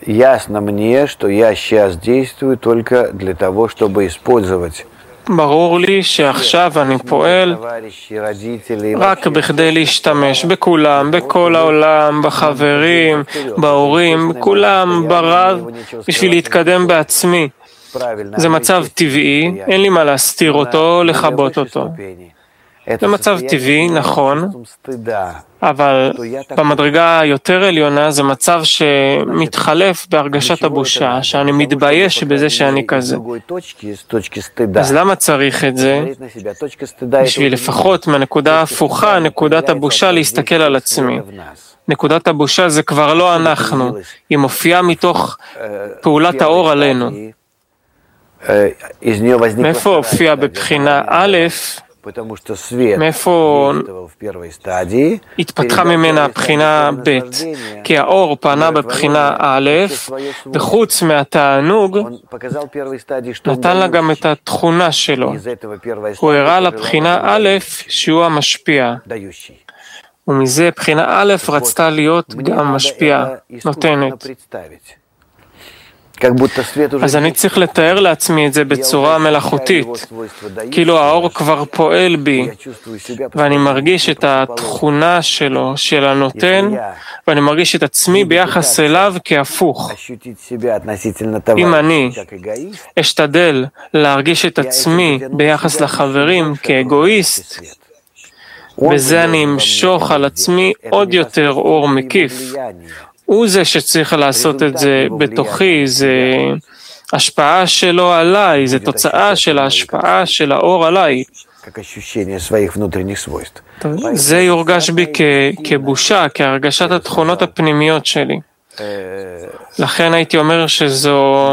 ясно мне, что я сейчас действую только для того, чтобы использовать ברור לי שעכשיו אני פועל רק בכדי להשתמש בכולם, בכל העולם, בחברים, בהורים, כולם, ברב, בשביל להתקדם בעצמי. זה מצב טבעי, אין לי מה להסתיר אותו, לכבות אותו. זה מצב טבעי, נכון, אבל במדרגה היותר עליונה זה מצב שמתחלף בהרגשת הבושה, שאני מתבייש בזה שאני כזה. אז למה צריך את זה? בשביל לפחות מהנקודה ההפוכה, נקודת הבושה להסתכל על עצמי. נקודת הבושה זה כבר לא אנחנו, היא מופיעה מתוך פעולת האור עלינו. מאיפה הופיע בבחינה א', מאיפה התפתחה ממנה הבחינה ב', כי האור פנה בבחינה א', וחוץ מהתענוג נתן לה גם את התכונה שלו. הוא הראה לבחינה א' שהוא המשפיע, ומזה בחינה א' רצתה להיות גם משפיעה, נותנת. אז אני צריך לתאר לעצמי את זה בצורה מלאכותית, כאילו האור כבר פועל בי, ואני מרגיש את התכונה שלו, של הנותן, ואני מרגיש את עצמי ביחס אליו כהפוך. אם אני אשתדל להרגיש את עצמי ביחס לחברים כאגואיסט, בזה אני אמשוך על עצמי עוד יותר אור מקיף. הוא זה שצריך לעשות את זה בתוכי, זה השפעה שלו עליי, זה תוצאה של ההשפעה של האור עליי. זה יורגש בי כבושה, כהרגשת התכונות הפנימיות שלי. לכן הייתי אומר שזו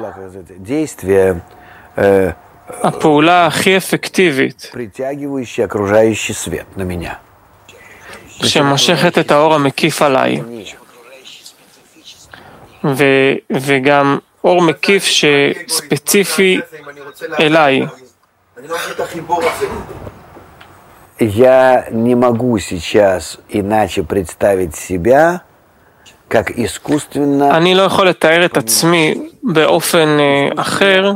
הפעולה הכי אפקטיבית, שמושכת את האור המקיף עליי. וגם אור מקיף שספציפי אליי. Я не могу сейчас иначе представить себя, как искусственно. אני לא יכול לתאר את עצמי באופן אחר,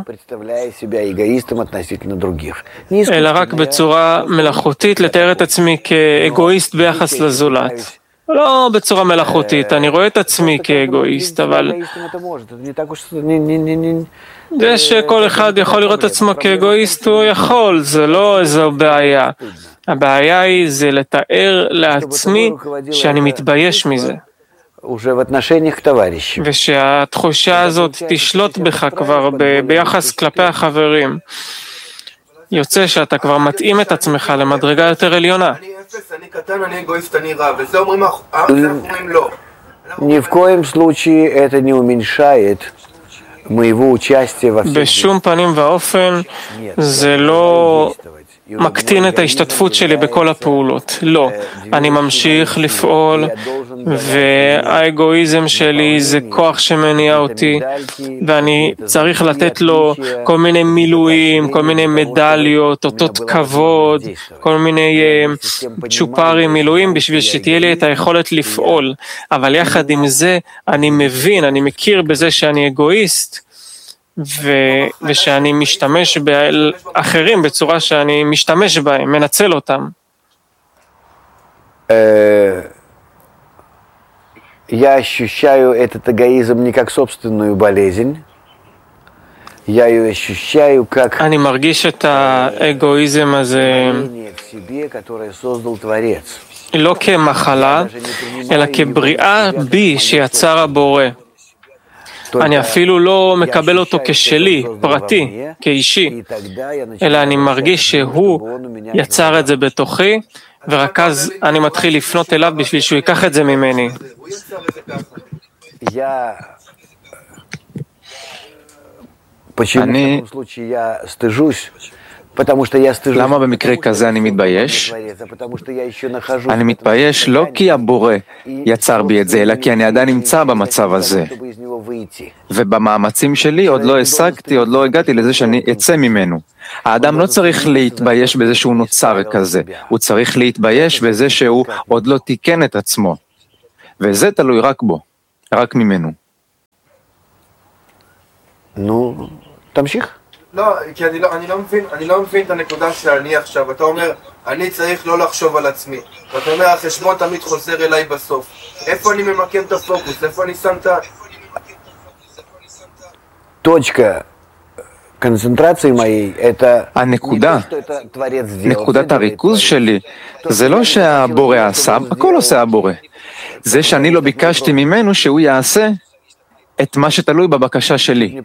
אלא רק בצורה מלאכותית לתאר את עצמי כאגואיסט ביחס לזולת. לא בצורה מלאכותית, אני רואה את עצמי כאגואיסט, אבל זה שכל אחד יכול לראות את עצמו כאגואיסט, הוא יכול, זה לא איזו בעיה. הבעיה היא זה לתאר לעצמי שאני מתבייש מזה. ושהתחושה הזאת תשלוט בך כבר ביחס כלפי החברים. יוצא שאתה כבר מתאים את עצמך למדרגה יותר עליונה. אני אפס, אני קטן, אני אגואיסט, אני רע, וזה אומרים לא. Ни в коем случае это не уменьшает моего участия во всем. בשום פנים ואופן זה לא מקטין את ההשתתפות שלי בכל הפעולות. לא, אני ממשיך לפעול, והאגואיזם שלי זה כוח שמניע אותי, ואני צריך לתת לו כל מיני מילואים, כל מיני מדליות, אותות כבוד, כל מיני צ'ופרים מילואים, בשביל שתהיה לי את היכולת לפעול. אבל יחד עם זה, אני מבין, אני מכיר בזה שאני אגואיסט, ושאני משתמש באחרים בצורה שאני משתמש בהם, מנצל אותם. Я ощущаю этот эгоизм не как собственную болезнь. Я ее ощущаю как אני מרגיש את האגואיזם הזה לא כמחלה, אלא כבריאה בי שיצר הבורא. אני אפילו לא מקבל אותו כשלי, פרטי, כאישי, אלא אני מרגיש שהוא יצר את זה בתוכי, ורק אז אני מתחיל לפנות אליו בשביל שהוא ייקח את זה ממני. למה במקרה כזה אני מתבייש? אני מתבייש לא כי הבורא יצר בי את זה, אלא כי אני עדיין נמצא במצב הזה. ובמאמצים שלי עוד לא השגתי, עוד לא הגעתי לזה שאני אצא ממנו. האדם לא צריך להתבייש בזה שהוא נוצר כזה, הוא צריך להתבייש בזה שהוא עוד לא תיקן את עצמו. וזה תלוי רק בו, רק ממנו. נו, תמשיך. לא, כי אני לא מבין את הנקודה שאני עכשיו. אתה אומר, אני צריך לא לחשוב על עצמי. ואתה אומר, החשבון תמיד חוזר אליי בסוף. איפה אני ממקם את הפוקוס? איפה אני שם את ה... точка концентрации моей это נקודת הריכוז שלי, זה לא שהבורא עשה, הכל עושה הבורא. זה שאני לא ביקשתי ממנו שהוא יעשה את מה שתלוי בבקשה שלי.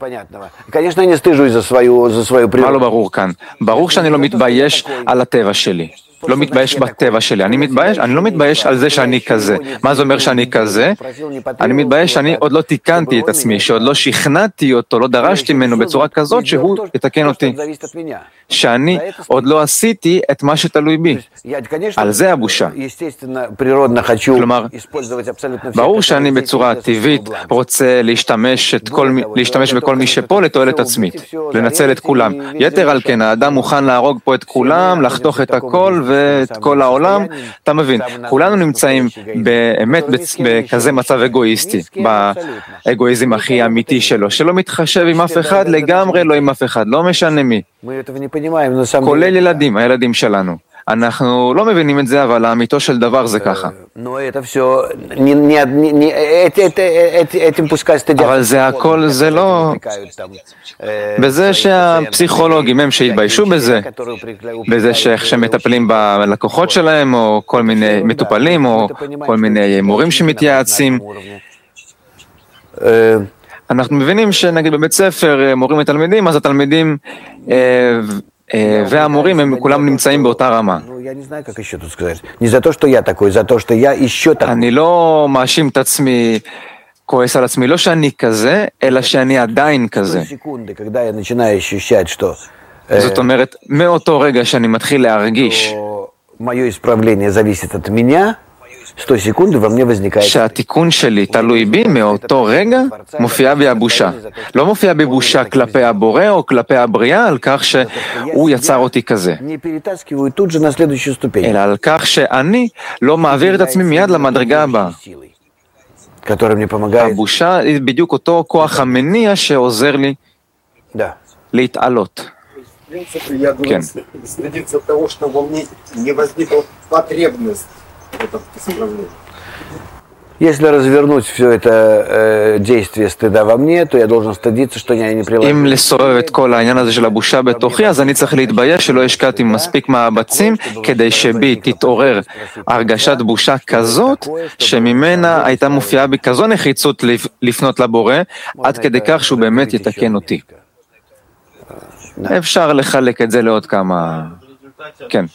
מה לא ברור כאן? ברור שאני לא מתבייש על הטבע שלי. לא מתבייש בטבע שלי. אני לא מתבייש על זה שאני כזה. מה זה אומר שאני כזה? אני מתבייש שאני עוד לא תיקנתי את עצמי, שעוד לא שכנעתי אותו, לא דרשתי ממנו בצורה כזאת שהוא יתקן אותי. שאני עוד לא עשיתי את מה שתלוי בי. על זה הבושה. כלומר, ברור שאני בצורה טבעית רוצה להשתמש בכל מי שפה לתועלת עצמית, לנצל את כולם. יתר על כן, האדם מוכן להרוג פה את כולם, לחתוך את הכל ואת כל העולם. אתה מבין, כולנו נמצאים באמת בכזה מצב אגואיסטי, באגואיזם הכי אמיתי שלו, שלא מתחשב עם אף אחד, לגמרי לא עם אף אחד, לא משנה מי. כולל ילדים, הילדים שלנו. אנחנו לא מבינים את זה, אבל האמיתו של דבר זה ככה. אבל זה הכל, זה לא... בזה שהפסיכולוגים הם שהתביישו בזה, בזה שאיך שמטפלים בלקוחות שלהם, או כל מיני מטופלים, או כל מיני מורים שמתייעצים. אנחנו מבינים שנגיד בבית ספר מורים ותלמידים, אז התלמידים והמורים הם כולם נמצאים באותה רמה. אני לא מאשים את עצמי, כועס על עצמי, לא שאני כזה, אלא שאני עדיין כזה. זאת אומרת, מאותו רגע שאני מתחיל להרגיש שהתיקון שלי תלוי בי, מאותו רגע מופיעה בי הבושה. לא מופיעה בי בושה כלפי הבורא או כלפי הבריאה על כך שהוא יצר אותי כזה, אלא על כך שאני לא מעביר את עצמי מיד למדרגה הבאה. הבושה היא בדיוק אותו כוח המניע שעוזר לי להתעלות. כן. Если развернуть все это действие стыда во мне, то я должен стыдиться, что я не приложил. אם לסובב את כל העניין הזה של הבושה בתוכי, אז אני צריך להתבייש שלא השקעתי מספיק מאמצים כדי שבי תתעורר הרגשת בושה כזאת, שממנה הייתה מופיעה בי כזו נחיצות לפנות לבורא, עד כדי כך שהוא באמת יתקן אותי. אפשר לחלק את זה לעוד כמה... כן.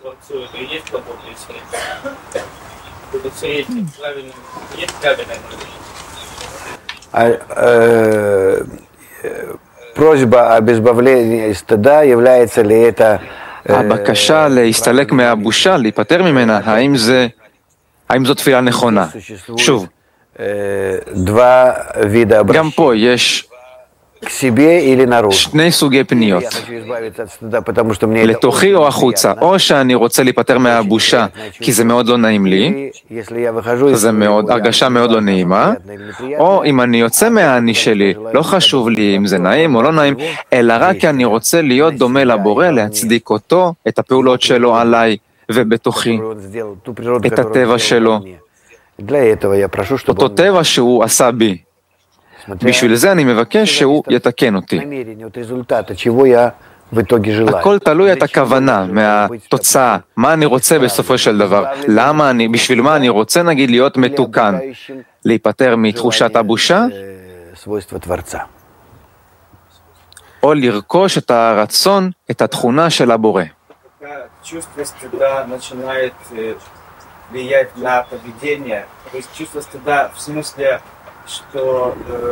Просьба об избавлении из стыда является ли это... הבקשה להסתלק מהבושה, להיפטר ממנה, האם זו תפילה נכונה? שוב, גם פה יש שני סוגי פניות, לתוכי או החוצה. או שאני רוצה להיפטר מהבושה כי זה מאוד לא נעים לי, זה הרגשה מאוד לא נעימה, או אם אני יוצא מהאני שלי, לא חשוב לי אם זה נעים או לא נעים, אלא רק כי אני רוצה להיות דומה לבורא, להצדיק אותו, את הפעולות שלו עליי ובתוכי, את הטבע שלו, אותו טבע שהוא עשה בי. בשביל זה אני מבקש שהוא יתקן אותי. הכל תלוי את הכוונה מהתוצאה, מה אני רוצה בסופו של דבר, בשביל מה אני רוצה נגיד להיות מתוקן, להיפטר מתחושת הבושה, או לרכוש את הרצון, את התכונה של הבורא. что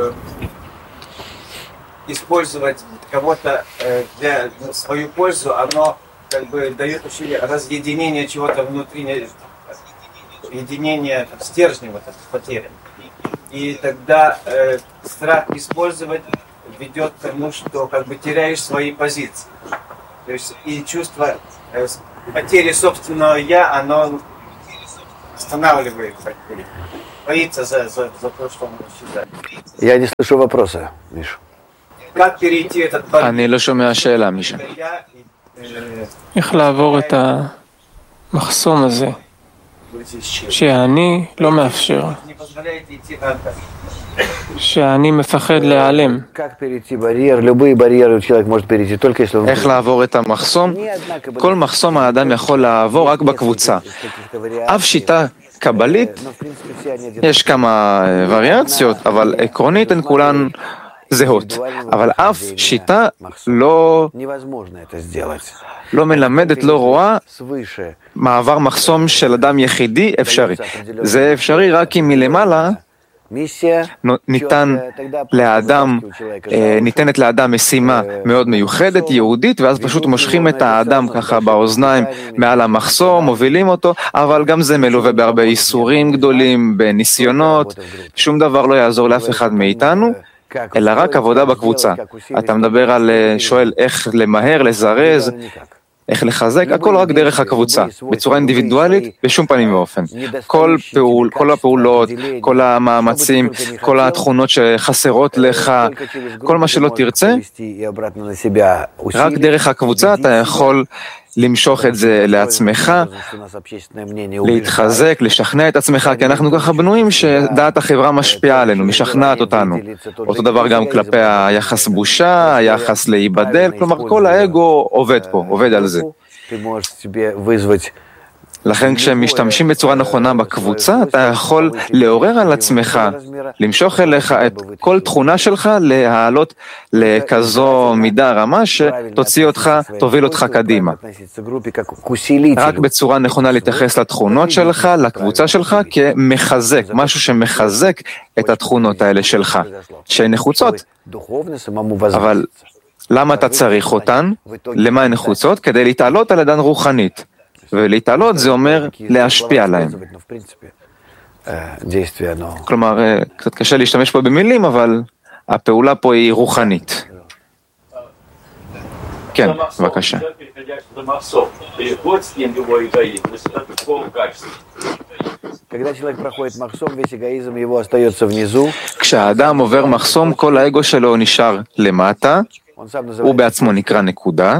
использовать кого-то для свою пользу, оно как бы дает ощущение разъединения чего-то внутреннего, единения стержня вот этой потери. И тогда страх использовать ведет к тому, что как бы теряешь свои позиции. То есть и чувство потери собственного «я», оно останавливает боится за то, что он считает. Я не слышу вопроса, Миша. как перейти этот барьер. אני לא שומע שאלה משם. איך לעבור את המחסום הזה, שהאני לא מאפשר, Не позволяете идти дальше. שהאני מפחד להיעלם. Как перейти барьер? Любые барьеры человек может перейти, только если он... איך לעבור את המחסום? כל מחסום האדם יכול לעבור רק בקבוצה. אף שיטה קבלית, יש כמה וריאציות, אבל עקרונית הן כולן זהות. אבל אף שיטה לא מלמדת, לא רואה מעבר מחסום של אדם יחידי אפשרי. זה אפשרי רק אם מלמעלה ניתנת לאדם משימה מאוד מיוחדת, יהודית, ואז פשוט מושכים את האדם ככה באוזניים מעל המחסום, מובילים אותו, אבל גם זה מלווה בהרבה איסורים גדולים, בניסיונות, שום דבר לא יעזור לאף אחד מאיתנו, אלא רק עבודה בקבוצה. אתה מדבר על, שואל איך למהר, לזרז, איך לחזק, הכל רק דרך הקבוצה, בצורה אינדיבידואלית, בשום פנים ואופן. כל הפעולות, כל המאמצים, כל התכונות שחסרות לך, כל מה שלא תרצה, רק דרך הקבוצה אתה יכול למשוך את זה לעצמך, להתחזק, לשכנע את עצמך, כי אנחנו ככה בנויים שדעת החברה משפיעה עלינו, משכנעת אותנו. אותו דבר גם כלפי היחס בושה, היחס להיבדל, כלומר כל האגו עובד פה, עובד על זה. לכן כשמשתמשים בצורה נכונה בקבוצה, אתה יכול לעורר על עצמך, למשוך אליך את כל תכונה שלך, להעלות לכזו מידה רמה שתוציא אותך, תוביל אותך קדימה. רק בצורה נכונה להתייחס לתכונות שלך, לקבוצה שלך, כמחזק, משהו שמחזק את התכונות האלה שלך, שהן נחוצות. אבל למה אתה צריך אותן? למה הן נחוצות? כדי להתעלות על ידן רוחנית. ולהתעלות זה אומר להשפיע עליהם. כלומר, קצת קשה להשתמש פה במילים, אבל הפעולה פה היא רוחנית. כן, בבקשה. כשהאדם עובר מחסום, כל האגו שלו נשאר למטה, הוא בעצמו נקרא נקודה,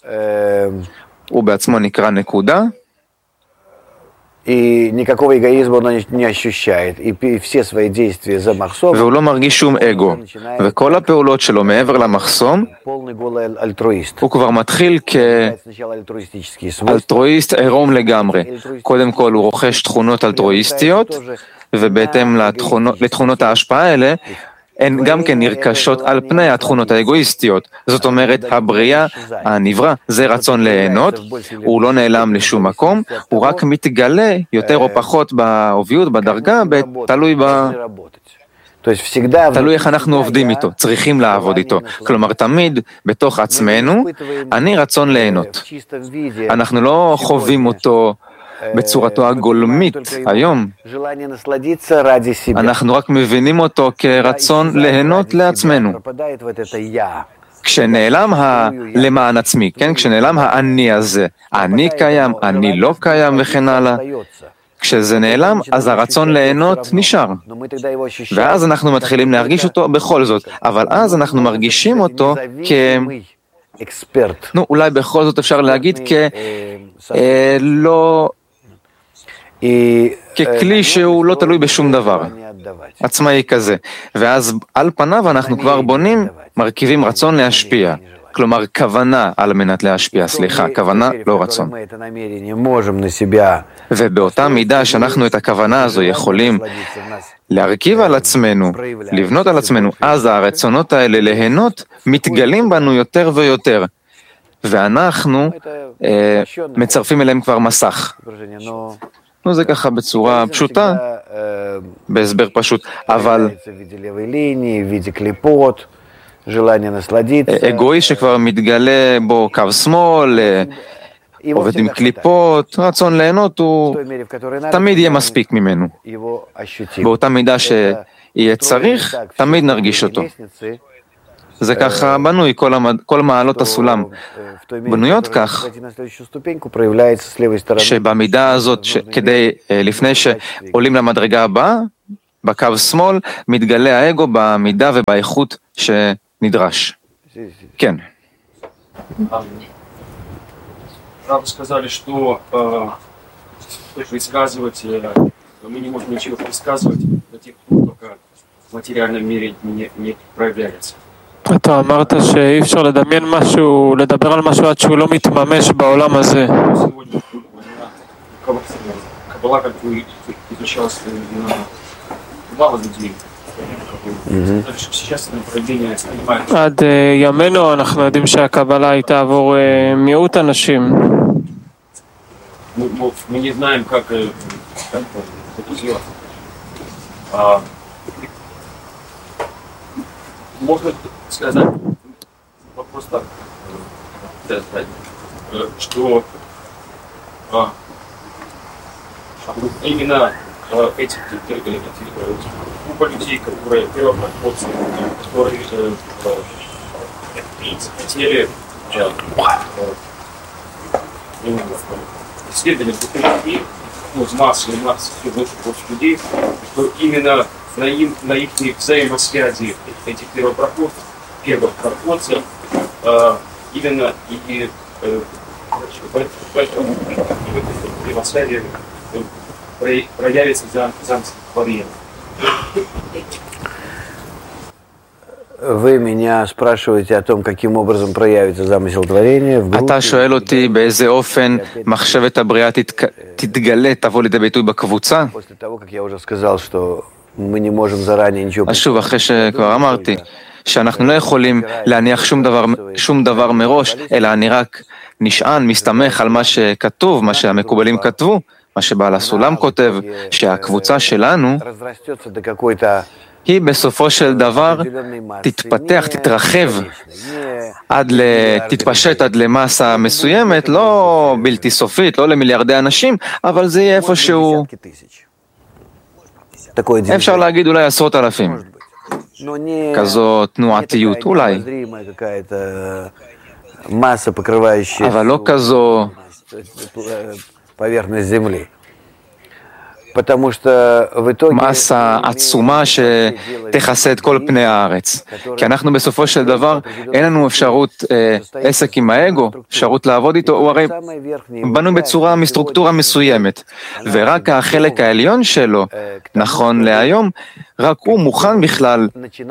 והוא לא מרגיש שום אגו, וכל הפעולות שלו מעבר למחסום, הוא כבר מתחיל כאלטרואיסט עירום לגמרי. קודם כל הוא רוכש תכונות אלטרואיסטיות, ובהתאם לתכונות ההשפעה האלה, הן גם כן נרכשות על פני התכונות האגואיסטיות. זאת אומרת, הבריאה, הנברא, זה רצון ליהנות, הוא לא נעלם לשום מקום, הוא רק מתגלה יותר או פחות בעוביות, בדרגה, תלוי איך אנחנו עובדים איתו, צריכים לעבוד איתו. כלומר, תמיד בתוך עצמנו, אני רצון ליהנות. אנחנו לא חווים אותו בצורתו הגולמית היום. אנחנו רק מבינים אותו כרצון ליהנות לעצמנו. כשנעלם למען עצמי, כן? כשנעלם האני הזה, אני קיים, אני לא קיים וכן הלאה. כשזה נעלם, אז הרצון ליהנות נשאר. ואז אנחנו מתחילים להרגיש אותו בכל זאת, אבל אז אנחנו מרגישים אותו אולי בכל זאת אפשר להגיד ככלי שהוא לא תלוי בשום דבר, עצמאי כזה. ואז על פניו אנחנו כבר בונים, מרכיבים רצון להשפיע. כלומר, כוונה על מנת להשפיע, כוונה, לא רצון. ובאותה מידה שאנחנו את הכוונה הזו יכולים להרכיב על עצמנו, לבנות על עצמנו, אז הרצונות האלה ליהנות מתגלים בנו יותר ויותר. ואנחנו מצרפים אליהם כבר מסך. זה ככה בצורה פשוטה, בהסבר פשוט, אבל אגואי שכבר מתגלה בו קו שמאל, עובד עם קליפות, רצון ליהנות הוא תמיד יהיה מספיק ממנו. באותה מידה שיהיה צריך, תמיד נרגיש אותו. זה ככה בנוי, כל מעלות הסולם בנויות כך, שבמידה הזאת, לפני שעולים למדרגה הבאה, בקו שמאל, מתגלה האגו במידה ובאיכות שנדרש. כן. Правы сказали, что предсказывать, мы не можем ничего предсказывать до тех пор, пока в материальном мире не проявляется. אתה אמרת שאי אפשר לדמיין משהו, לדבר על משהו עד שהוא לא מתממש בעולם הזה. Сегодня Каббала, как бы изучалась мало людей. Сейчас направление занимает. עד ימינו אנחנו יודעים שהקבלה היא תעבור מיעוט אנשים. Мы не знаем, как это сделать. Можно сказать вопрос так, что именно эти группа людей, которые первопроходцы, которые хотели исследования людей, массы больше людей, что именно на их взаимосвязи этих первопроходцев именно и в этом взаимосвязи проявится замысел творения. Вы меня спрашиваете о том, каким образом проявится замысел творения в группе. אתה שואל אותי באיזה אופן מחשבת הבריאה תתגלה, תבוא לידי ביטוי בקבוצה? После того, как я уже сказал, что мы не можем заранее ничего. אז שוב, אחרי שכבר אמרתי שאנחנו לא יכולים להניח שום דבר מראש, אלא אני רק נשען, מסתמך על מה שכתוב, מה שהמקובלים כתבו, מה שבעל הסולם כותב, שהקבוצה שלנו היא בסופו של דבר תתפתח, תתרחב, תתפשט עד למסה מסוימת, לא בלתי סופית, לא למיליארדי אנשים, אבל זה יהיה איפשהו, אפשר להגיד אולי עשרות אלפים. כזו תנועתיות, אולי. אבל לא כזו מסה עצומה שתכסה את כל פני הארץ. כי אנחנו בסופו של דבר, אין לנו אפשרות עסק עם האגו, אפשרות לעבוד איתו, הוא הרי בנו בצורה מסטרוקטורה מסוימת. ורק החלק העליון שלו, נכון להיום, רק הוא מוכן בכלל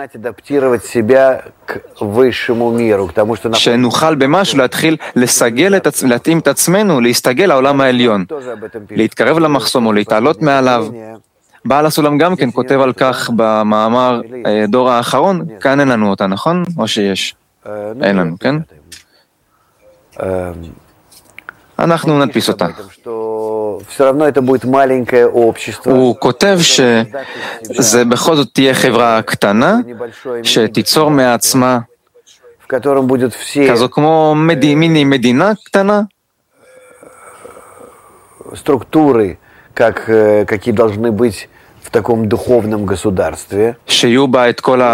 שנוכל במשהו להתחיל לסגל, להתאים את עצמנו, להסתגל לעולם העליון, להתקרב למחסום או להתעלות מעליו. בעל הסולם גם כן כותב על כך במאמר דור האחרון, כאן אין לנו אותה, נכון? או שיש? אין לנו, כן? אנחנו נדפיס אותה. הוא כותב שזה בכל זאת תהיה חברה קטנה, שתיצור מעצמה כזו כמו מיני מדינה קטנה, структуры, какие должны быть в таком духовном государстве. שיהיו בה את כל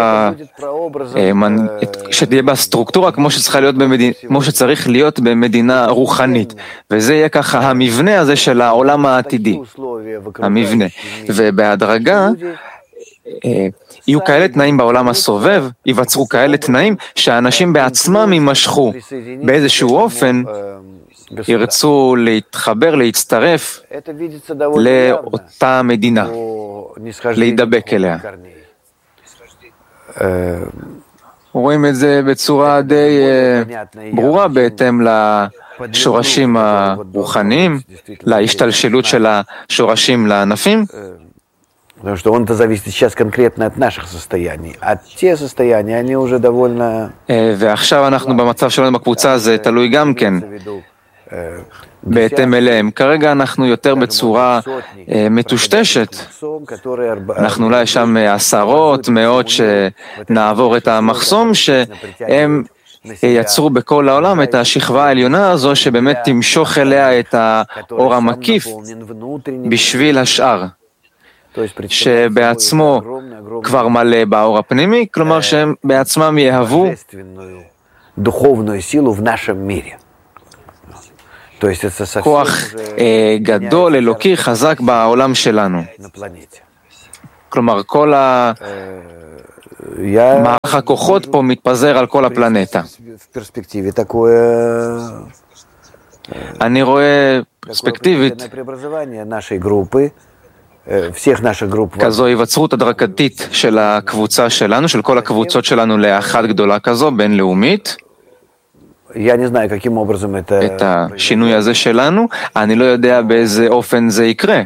שתהיה בה סטרוקטורה כמו שצריך להיות במדינה רוחנית. וזה יהיה ככה המבנה הזה של העולם העתידי. המבנה. ובהדרגה יהיו כאלה תנאים בעולם הסובב, ייווצרו כאלה תנאים שהאנשים בעצמם יימשכו באיזשהו אופן, ירצו להתחבר, להצטרף לאותה מדינה, להידבק אליה. רואים את זה בצורה די ברורה בהתאם לשורשים הרוחניים, להשתלשלות של השורשים לענפים. Потому что он-то зависит сейчас конкретно от наших состояний. А те состояния, они уже довольно... ועכשיו אנחנו במצב שלנו בקבוצה, זה תלוי גם כן. בהתאם אליהם. כרגע אנחנו יותר בצורה מטושטשת. אנחנו אולי שם עשרות, מאות שנעבור את המחסום, שהם יצרו בכל העולם את השכבה העליונה הזו, שבאמת תמשוך אליה את האור המקיף בשביל השאר, שבעצמו כבר מלא באור הפנימי, כלומר שהם בעצמם יהוו духовную силу в нашем мире. כוח גדול, אלוקי, חזק בעולם שלנו. כלומר, כל מערך הכוחות פה מתפזר על כל הפלנטה. אני רואה פרספקטיבית כזו היווצרות הדרגתית של הקבוצה שלנו, של כל הקבוצות שלנו לאחת גדולה כזו, בינלאומית. את השינוי הזה שלנו, אני לא יודע באיזה אופן זה יקרה.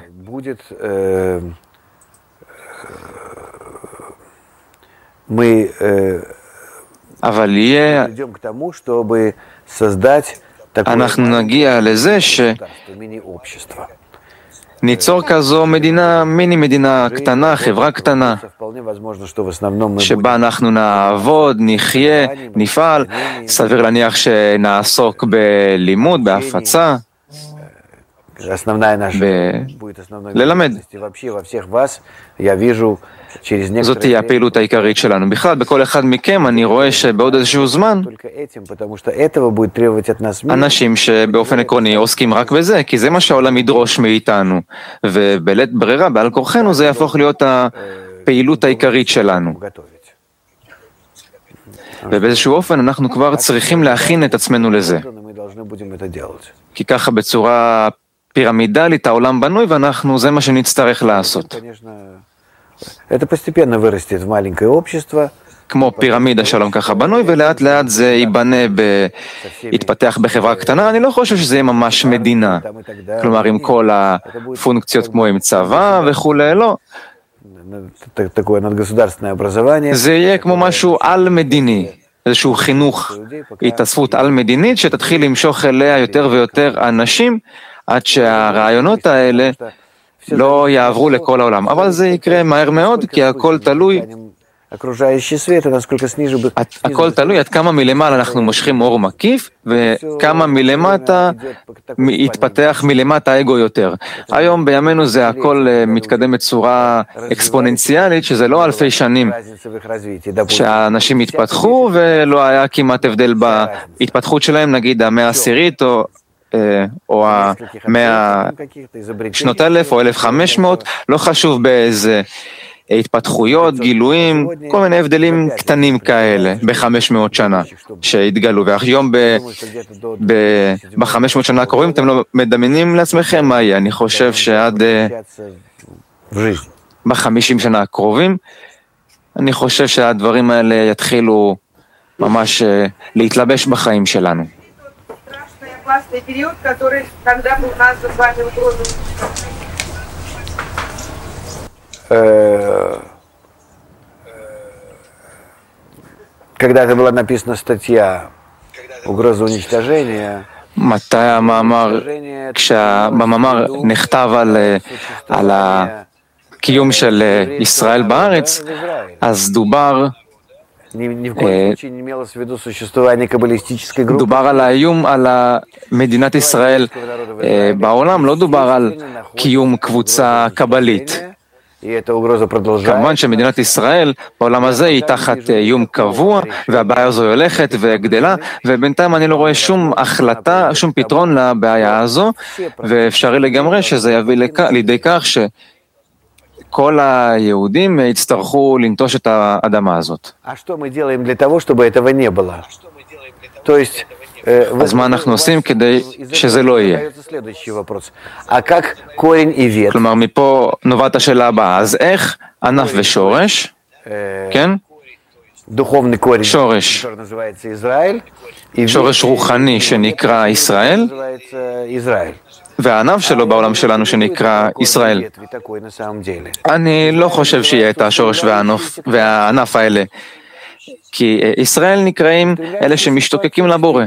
אבל יהיה, אנחנו נגיע לזה שניצור כזו מדינה, מיני מדינה קטנה, חברה קטנה, שבה אנחנו נעבוד, נחיה, נפעל, סביר להניח שנעסוק בלימוד, בהפצה, ללמד. זאת תהיה הפעילות העיקרית שלנו. בכלל, בכל אחד מכם אני רואה שבעוד איזשהו זמן אנשים שבאופן עקרוני עוסקים רק בזה, כי זה מה שהעולם ידרוש מאיתנו, ובלית ברירה, בעל כורחנו, זה יהפוך להיות הפעילות העיקרית שלנו. ובאיזשהו אופן אנחנו כבר צריכים להכין את עצמנו לזה. כי ככה בצורה פירמידלית העולם בנוי, ואנחנו, זה מה שנצטרך לעשות. כמו פירמידה שלום ככה בנוי, ולאט לאט זה ייבנה, יתפתח בחברה קטנה. אני לא חושב שזה יהיה ממש מדינה. כלומר, עם כל הפונקציות כמו עם צבא וכולי, לא. זה יהיה כמו משהו על-מדיני, איזשהו חינוך, התאספות על-מדינית, שתתחיל למשוך אליה יותר ויותר אנשים, עד שהרעיונות האלה לא יעברו לכל העולם. אבל זה יקרה מהר מאוד, כי הכל תלוי, עד כמה מלמעלה אנחנו מושכים אור מקיף, וכמה מלמטה יתפתח מלמטה האגו יותר. היום בימינו זה הכל מתקדם בצורה אקספוננציאלית, שזה לא אלפי שנים שהאנשים התפתחו, ולא היה כמעט הבדל בהתפתחות שלהם, נגיד המאה העשירית או המאה שנות 1000 או 1500, לא חשוב באיזה התפתחויות, גילויים, כל מיני הבדלים קטנים כאלה ב-500 שנה שהתגלו, והיום ב-500 שנה הקרובים אתם לא מדמיינים לעצמכם מה יהיה. אני חושב שעד ב-50 שנה הקרובים, אני חושב שהדברים האלה יתחילו ממש להתלבש בחיים שלנו. Когда-то была написана статья «Угроза уничтожения». מתי המאמר, כשהמאמר נכתב על הקיום של ישראל בארץ, אז דובר על האיום על מדינת ישראל בעולם, לא דובר על קיום קבוצה קבלית. כמובן שמדינת ישראל בעולם הזה היא תחת איום קבוע, והבעיה הזו הולכת וגדלה, ובינתיים אני לא רואה שום החלטה, שום פתרון לבעיה הזו, ואפשרי לגמרי שזה יביא לידי כך שכל היהודים יצטרכו לנטוש את האדמה הזאת. אז מה אנחנו עושים כדי שזה לא יהיה? כלומר, מפה נובעת השאלה הבאה. אז איך ענף ושורש, כן? שורש רוחני שנקרא ישראל, והענף שלו בעולם שלנו שנקרא ישראל. אני לא חושב שיהיה את השורש והענף האלה. כי ישראל נקראים אלה שמשתוקקים לבורא.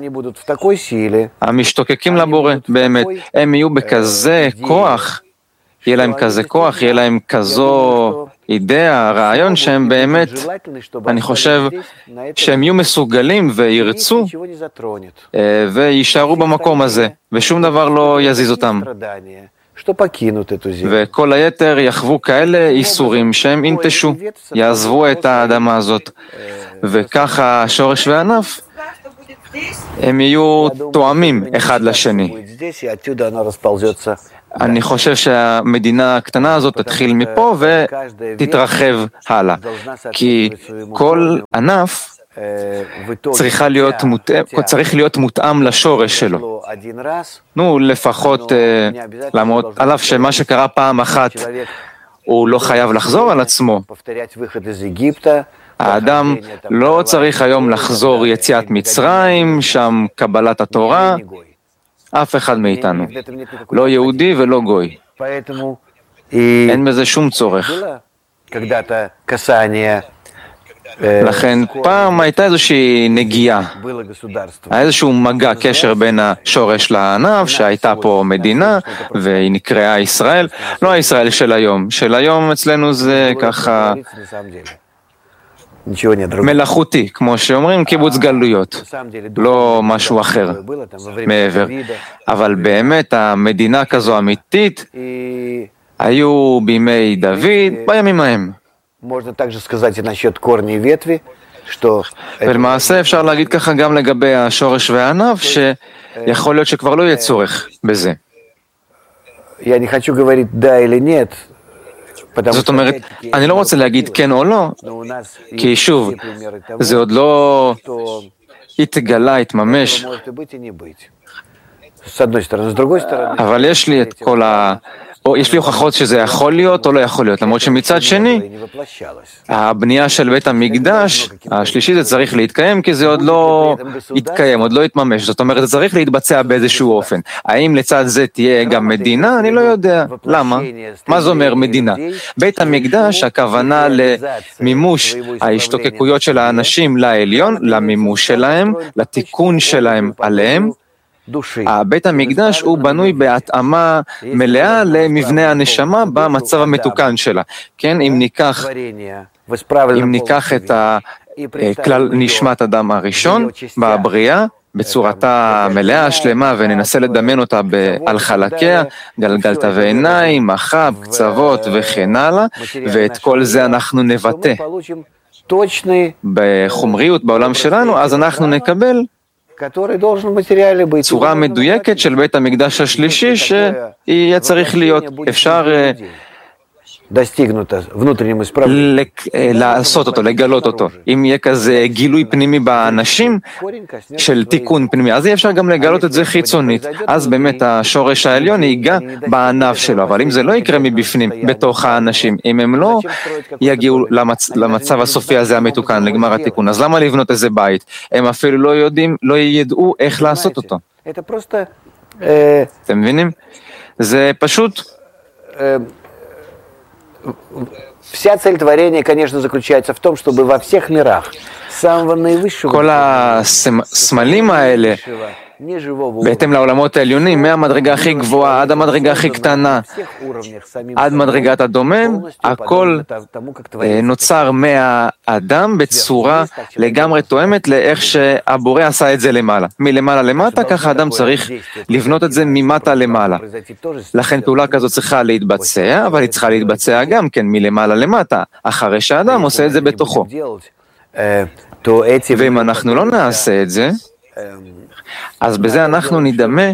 המשתוקקים לבורא, באמת, הם יהיו בכזה כוח, יהיה להם כזה כוח, יהיה להם כזו אידאה, רעיון שהם באמת, אני חושב שהם יהיו מסוגלים וירצו וישארו במקום הזה, ושום דבר לא יזיז אותם. וכל היתר יחוו כאלה איסורים שהם ינטשו, יעזבו את האדמה הזאת. וככה השורש והענף הם יהיו תואמים אחד לשני. אני חושב שהמדינה הקטנה הזאת תתחיל מפה ותתרחב הלאה. כי כל ענף צריך להיות מותאם לשורש שלו. נו, לפחות לעמוד עליו שמה שקרה פעם אחת הוא לא חייב לחזור על עצמו. האדם לא צריך היום לחזור יציאת מצרים, שם קבלת התורה, אף אחד מאיתנו, לא יהודי ולא גוי. אין בזה שום צורך. לכן פעם הייתה איזושהי נגיעה, היה איזשהו מגע, קשר בין השורש לענף, שהייתה פה מדינה והיא נקראה ישראל, לא הישראל של היום. של היום אצלנו זה ככה מלאכותי, כמו שאומרים, קיבוץ גלויות, לא משהו אחר מעבר. אבל באמת המדינה כזו אמיתית היו בימי דוד, בימים ההם. ולמעשה אפשר להגיד ככה גם לגבי השורש והענף, שיכול להיות שכבר לא יהיה צורך בזה. זאת אומרת, אני לא רוצה להגיד כן או לא, כי שוב, זה עוד לא התגלה, התממש. אבל יש לי את כל יש לי הוכחות שזה יכול להיות או לא יכול להיות, למרות שמצד שני, הבנייה של בית המקדש, השלישי זה צריך להתקיים, כי זה עוד לא יתקיים, עוד לא יתממש. זאת אומרת, זה צריך להתבצע באיזשהו אופן. האם לצד זה תהיה גם מדינה? אני לא יודע. למה? מה זה אומר מדינה? בית המקדש, הכוונה למימוש ההשתוקקויות של האנשים לעליון, למימוש שלהם, לתיקון שלהם עליהם. בית המקדש הוא בנוי בהתאמה מלאה למבנה הנשמה במצב המתוקן שלה. כן, אם ניקח את כלל נשמת אדם הראשון בבריאה, בצורתה מלאה, שלמה, וננסה לדמיין אותה על חלקיה, גלגלת ועיניים, מחב, קצוות וכן הלאה, ואת כל זה אנחנו נבטא בחומריות בעולם שלנו, אז אנחנו נקבל צורה מדויקת של בית המקדש השלישי שיהיה צריך להיות. אפשר לעשות אותו, לגלות אותו. אם יהיה כזה גילוי פנימי באנשים של תיקון פנימי, אז יהיה אפשר גם לגלות את זה חיצונית. אז באמת השורש העליון ייגע בענף שלו. אבל אם זה לא יקרה מבפנים, בתוך האנשים, אם הם לא יגיעו למצב הסופי הזה המתוקן, לגמר התיקון, אז למה לבנות איזה בית? הם אפילו לא ידעו איך לעשות אותו. אתם מבינים? זה פשוט... Вся цель творения, конечно, заключается в том, чтобы во всех мирах, с самого наивысшего... כל הסמלים האלה, בהתאם לעולמות העליונים, מהמדרגה הכי גבוהה עד המדרגה הכי קטנה, עד מדרגת הדומם, הכל נוצר מהאדם בצורה לגמרי תואמת לאיך שהבורא עשה את זה למעלה. מלמעלה למטה, ככה האדם צריך לבנות את זה ממטה למעלה. לכן פעולה כזו צריכה להתבצע, אבל היא צריכה להתבצע גם כן מלמעלה למטה, אחרי שהאדם עושה את זה בתוכו. ואם אנחנו לא נעשה את זה, אז בזה אנחנו נדמה,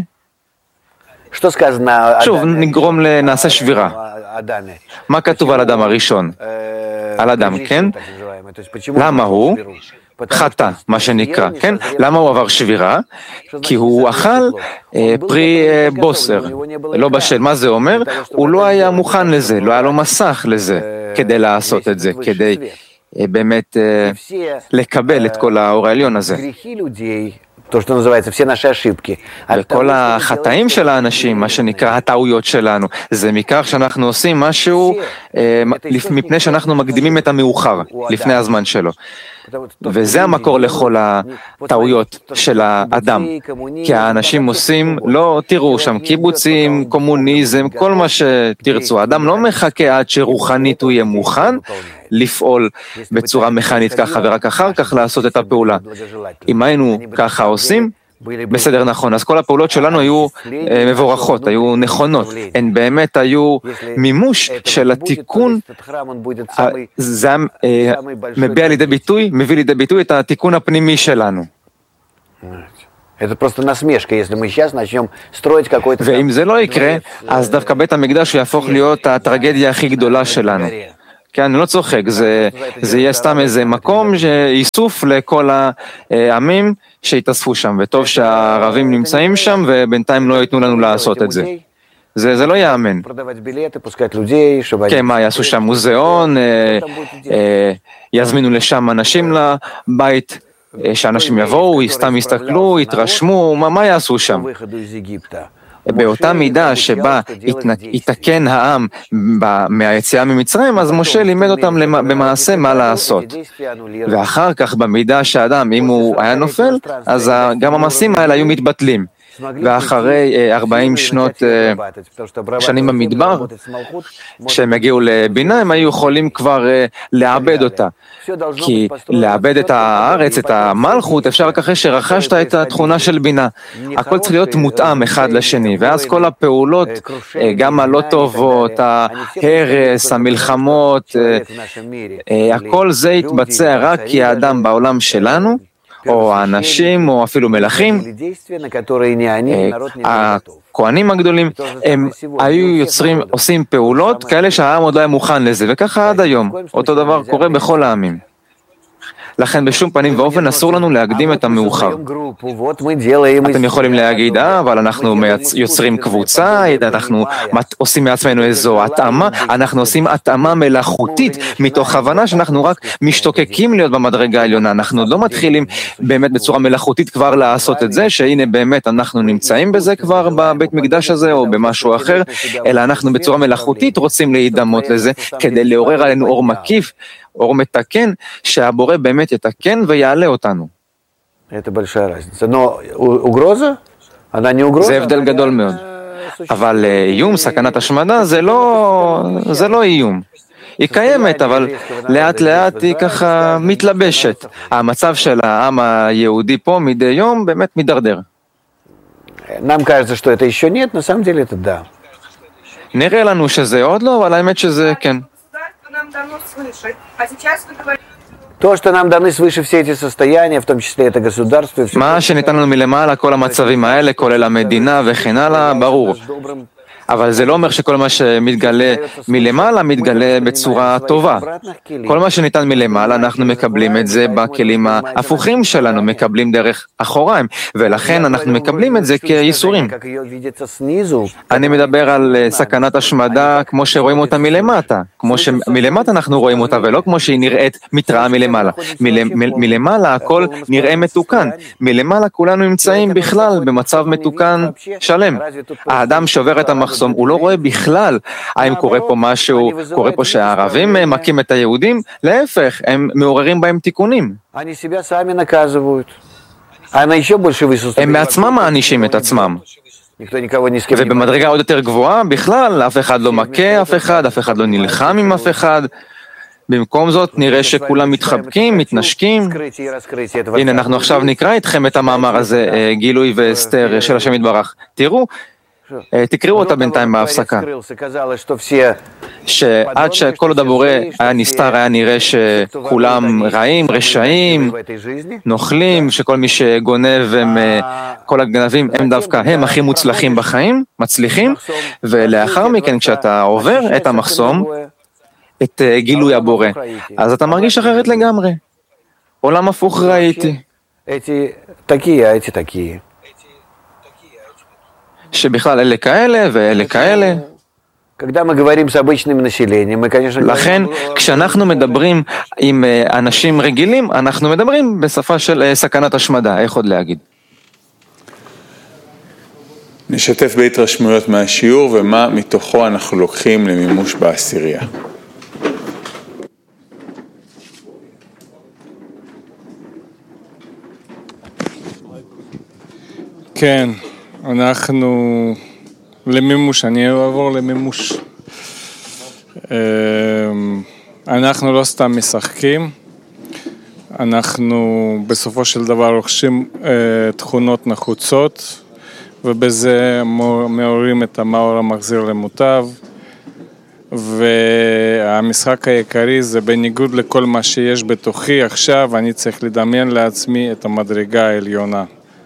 שוב נגרום לנעשה שבירה. מה כתוב על אדם הראשון? על אדם, כן? למה הוא? חטא, מה שנקרא, כן? למה הוא עבר שבירה? כי הוא אכל פרי בוסר, לא בשל. מה זה אומר? הוא לא היה מוכן לזה, לא היה לו מסך לזה, כדי לעשות את זה, כדי באמת לקבל את כל האור העליון הזה. וכל החטאים של האנשים, מה שנקרא הטעויות שלנו, זה מכך שאנחנו עושים משהו מפני שאנחנו מקדימים את המאוחר, לפני הזמן שלו. וזה המקור לכל הטעויות של האדם. כי האנשים עושים, לא תראו שם, קיבוצים, קומוניזם, כל מה שתרצו. האדם לא מחכה עד שרוחנית הוא יהיה מוכן לפעול בצורה מכנית ככה, ורק אחר כך לעשות את הפעולה. אם היינו ככה עושים, בסדר, נכון. אז כל הפעולות שלנו היו מבורכות, היו נכונות. הן באמת היו מימוש של התיקון, זה מביא לידי ביטוי את התיקון הפנימי שלנו. Это просто насмешка, если мы сейчас начнем строить какой-то... ואם זה לא יקרה, אז דווקא בית המקדש יהפוך להיות הטרגדיה הכי גדולה שלנו. כן, אני לא צוחק, זה יהיה סתם איזה מקום שאיסוף לכל העמים שהתאספו שם, וטוב שהערבים נמצאים שם, ובינתיים לא ייתנו לנו לעשות את זה. זה לא יאמן. כן, מה, יעשו שם מוזיאון, יזמינו לשם אנשים לבית, שאנשים יבואו, סתם יסתכלו, יתרשמו, מה יעשו שם? באותה מידה שבה יתקן העם מהיציאה ממצרים, אז משה לימד אותם במעשה מה לעשות. ואחר כך במידה שהאדם, אם הוא היה נופל, אז גם המעשים האלה היו מתבטלים. ואחרי 40 שנים במדבר, כשהם הגיעו לבינה, הם היו יכולים כבר לאבד אותה. כי לאבד את הארץ, את המלכות, אפשר רק אחרי שרכשת את התכונה של בינה. הכל צריך להיות מותאם אחד לשני, ואז כל הפעולות, גם הלא טובות, ההרס, המלחמות, הכל זה יתבצע רק כי האדם בעולם שלנו, או האנשים, או אפילו מלכים, הכהנים הגדולים, הם היו עושים פעולות כאלה שהעם עוד לא היה מוכן לזה, וככה עד היום. אותו דבר קורה בכל העמים. לכן בשום פנים ואופן אסור לנו להקדים את המאוחר. אתם יכולים להגיד, אבל אנחנו יוצרים קבוצה, אנחנו עושים מעצמנו איזו התאמה, אנחנו עושים התאמה מלאכותית, מתוך הבנה שאנחנו רק משתוקקים להיות במדרגה העליונה, אנחנו לא מתחילים באמת בצורה מלאכותית כבר לעשות את זה, שהנה באמת אנחנו נמצאים בזה כבר בבית מקדש הזה או במשהו אחר, אלא אנחנו בצורה מלאכותית רוצים להידמות לזה, כדי לעורר עלינו אור מקיף, אור מתקן, שהבורא באמת יתקן ויעלה אותנו. זה הבדל גדול מאוד. אבל איום, סכנת השמדה, זה לא איום. היא קיימת, אבל לאט לאט היא ככה מתלבשת. המצב של העם היהודי פה מדי יום באמת מדרדר. Нам кажется, что это еще нет, на самом деле это да. נראה לנו שזה עוד לא, אבל האמת שזה כן. То, что нам даны свыше все эти состояния, в том числе это государство... מה שניתן לנו מלמעלה, כל המצבים האלה, כולל המדינה וכן הלאה, ברור. אבל זה לא אומר שכל מה שמתגלה מלמעלה מתגלה בצורה טובה. כל מה שניתן מלמעלה אנחנו מקבלים את זה בכלים ההפוכים שלנו, מקבלים דרך אחוריים, ולכן אנחנו מקבלים את זה כייסורים. אני מדבר על סכנת השמדה כמו שרואים אותה מלמטה, כמו שמלמטה אנחנו רואים אותה ולא כמו שהיא נראית מתראה מלמעלה. מלמעלה הכל נראה מתוקן, מלמעלה כולנו נמצאים בכלל במצב מתוקן שלם. האדם שובר את המחסום, הוא לא רואה בכלל האם קורה פה משהו, קורה פה שהערבים מכים את היהודים, להפך, הם מעוררים בהם תיקונים. הם בעצמם מענישים את עצמם. ובמדרגה עוד יותר גבוהה, בכלל, אף אחד לא מכה אף אחד לא נלחם עם אף אחד. במקום זאת נראה שכולם מתחבקים, מתנשקים. הנה, אנחנו עכשיו נקרא איתכם את המאמר הזה, גילוי ואסתר של השם יתברך. תראו, תקראו אותה בינתיים בהפסקה. שעד שכל עוד הבורא היה נסתר, היה נראה שכולם רעים, רשעים, נוכלים, שכל מי שגונב, כל הגנבים הם דווקא הם הכי מוצלחים בחיים, מצליחים, ולאחר מכן כשאתה עובר את המחסום, את גילוי הבורא, אז אתה מרגיש אחרת לגמרי. עולם הפוך ראיתי. שבכלל אלה כאלה ואלה כאלה. לכן, כשאנחנו מדברים עם אנשים רגילים, אנחנו מדברים בשפה של סכנת השמדה, איך עוד להגיד? נשתף בהתרשמויות מהשיעור ומה מתוכו אנחנו לוקחים למימוש בעשירייה. כן. אנחנו למימוש, אני אעבור למימוש. אנחנו לא סתם משחקים, אנחנו בסופו של דבר רוכשים תכונות נחוצות, ובזה מעוררים את המאור המחזיר למוטב, והמשחק העיקרי זה בניגוד לכל מה שיש בתוכי עכשיו, אני צריך לדמיין לעצמי את המדרגה העליונה.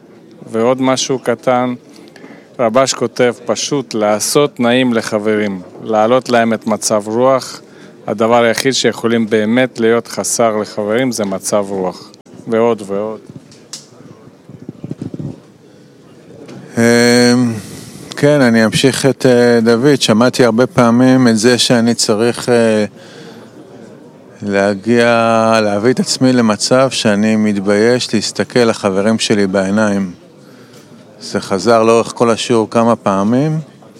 ועוד משהו קטן, רבש כותב פשוט לעשות נעים לחברים, להעלות להם את מצב רוח. הדבר היחיד שיכולים באמת להיות חסר לחברים זה מצב רוח, ועוד ועוד. כן, אני אמשיך את דוד. שמעתי הרבה פעמים את זה שאני צריך להביא את עצמי למצב שאני מתבייש להסתכל לחברים שלי בעיניים. זה חזר לאורך כל השיעור כמה פעמים,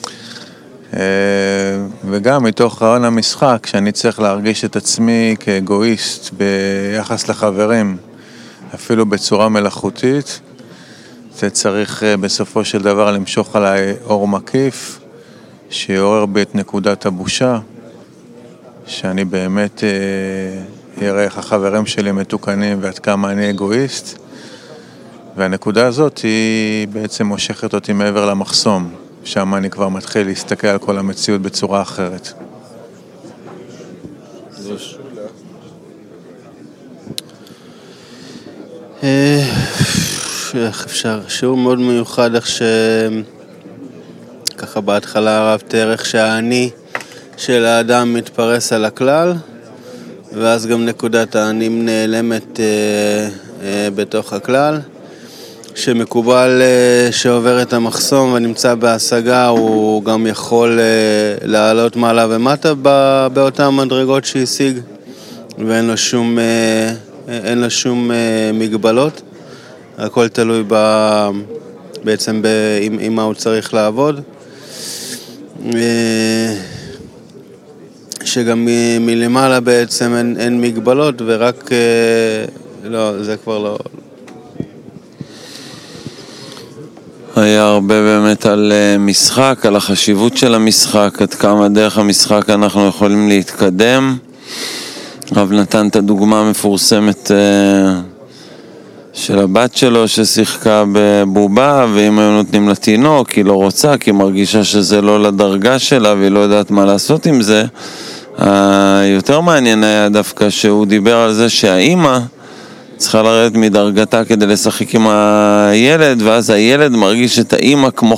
וגם מתוך רעיון המשחק, שאני צריך להרגיש את עצמי כאגואיסט ביחס לחברים, אפילו בצורה מלאכותית. זה צריך בסופו של דבר למשוך עליי אור מקיף, שיעורר בי את נקודת הבושה, שאני באמת אראה איך החברים שלי מתוקנים ועד כמה אני אגואיסט, והנקודה הזאת היא בעצם מושכת אותי מעבר למחסום, שם אני כבר מתחיל להסתכל על כל המציאות בצורה אחרת. איך אפשר? שיעור מאוד מיוחד, איך ככה בהתחלה הרב תיאר איך שהאני של האדם מתפרס על הכלל, ואז גם נקודת האנים נעלמת בתוך הכלל. שמקובל שעובר את המחסום ונמצא בהשגה, הוא גם יכול לעלות מעלה ומטה באותן מדרגות שהשיג, ואין לו שום מגבלות. הכל תלוי בעצם עם מה הוא צריך לעבוד. שגם מלמעלה בעצם אין מגבלות, ורק לא, זה כבר לא. היה הרבה באמת על משחק, על החשיבות של המשחק, עד כמה דרך המשחק אנחנו יכולים להתקדם. רב נתן את הדוגמה המפורסמת של הבת שלו ששיחקה בבובה, ואם היו נותנים לתינוק, היא לא רוצה, כי היא מרגישה שזה לא לדרגה שלה והיא לא יודעת מה לעשות עם זה. יותר מעניין היה דווקא שהוא דיבר על זה שהאימא צריכה לרדת מדרגתה כדי לשחק עם הילד, ואז הילד מרגיש את האימא כמו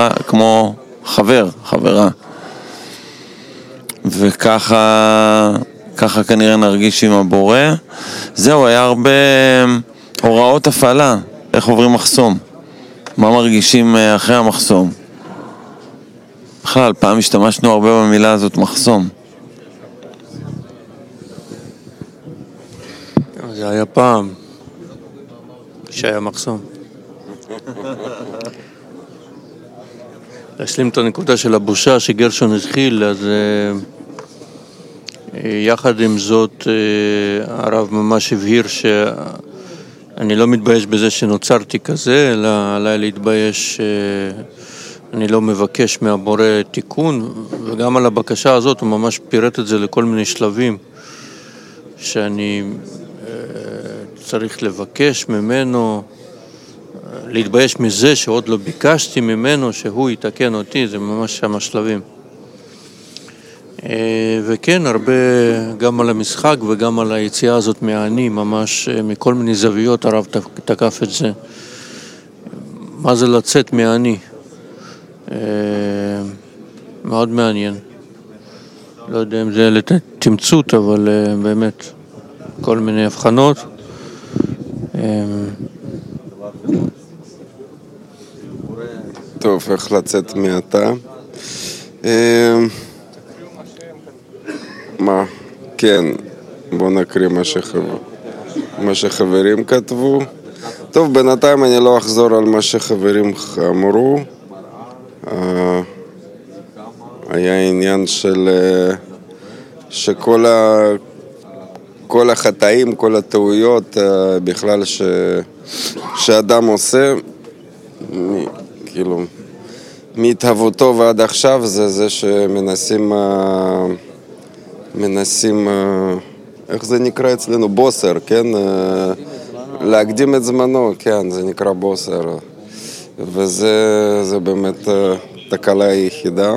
חברה. וככה כנראה נרגיש עם הבורא. זהו, היה הרבה הוראות הפעלה, איך עוברים מחסום, מה מרגישים אחרי המחסום. בכלל, פעם השתמשנו הרבה במילה הזאת, מחסום. זה היה פעם שהיה מחסום. להשלים את הנקודה של הבושה שגרשון התחיל, אז יחד עם זאת הרב ממש הבהיר שאני לא מתבייש בזה שנוצרתי כזה, אלא עליי להתבייש אני לא מבקש מהבורא תיקון, וגם על הבקשה הזאת הוא ממש פירט את זה לכל מיני שלבים שאני צריך לבקש ממנו, להתבייש מזה שעוד לא ביקשתי ממנו שהוא יתקן אותי, זה ממש שם השלבים. וכן, הרבה גם על המשחק וגם על היציאה הזאת מהאני, ממש מכל מיני זוויות הרב תקף את זה. מה זה לצאת מהאני? מאוד מעניין. לא יודע אם זה לתמצות, אבל באמת כל מיני הבחנות. טוב, איך לצאת מעתה? מה? כן, בוא נקריא מה שחברים כתבו. טוב, בינתיים אני לא אחזור על מה שחברים אמרו. היה עניין שכל החטאים, כל הטעויות בכלל שאדם עושה, כאילו, מהתהוותו ועד עכשיו, זה שמנסים, איך זה נקרא אצלנו? בוסר, כן? להקדים את זמנו, כן, זה נקרא בוסר. וזה באמת תקלה היחידה.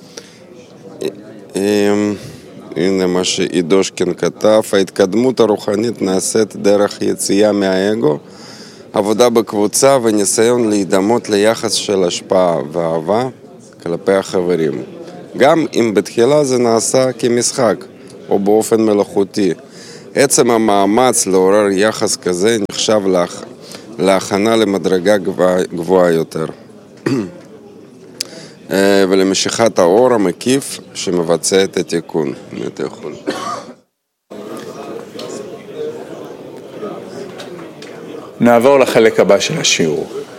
הנה מה שאידושקין כתב, ההתקדמות הרוחנית נעשית דרך יציאה מהאגו, עבודה בקבוצה וניסיון להידמות ליחס של השפעה ואהבה כלפי החברים. גם אם בתחילה זה נעשה כמשחק או באופן מלאכותי. עצם המאמץ לעורר יחס כזה נחשב להכנה למדרגה גבוהה יותר. ולמשיכת האור המקיף שמבצע את התיקון. נעבור לחלק הבא של השיעור.